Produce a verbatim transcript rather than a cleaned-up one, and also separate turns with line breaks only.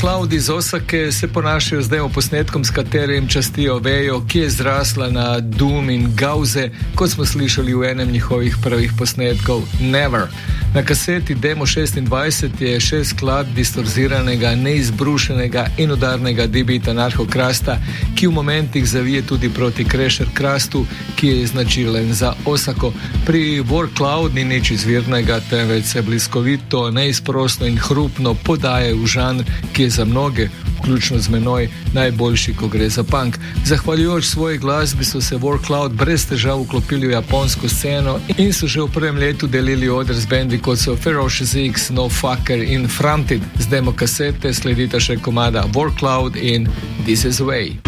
Cloud iz Osake se ponašajo zdaj o posnetkom, s katerim častijo vejo, ki je zrasla na Doom in Gauze, kot smo slišali v enem njihovih prvih posnetkov Never. Na kaseti Demo šestindvajset je šest skladb distorziranega, neizbrušenega in udarnega D-beata Narhokrasta, ki v momentih zavije tudi proti Crasher Crustu, ki je značilen za Osako. Pri War Cloud ni nič izvirnega, temveč se bliskovito, neizprosno in hrupno podaje v žanr, ki je za mnoge, vključno z menoj, najboljši, ko gre za punk. Zahvaljujoč svoji glasbi so se War Cloud brez težav vklopili v japonsko sceno in so že v prvem letu delili oder z bendi, kot so Ferocious X, No Fucker in Fronted. Z demo kasete sledita še komada War Cloud in This Is Way.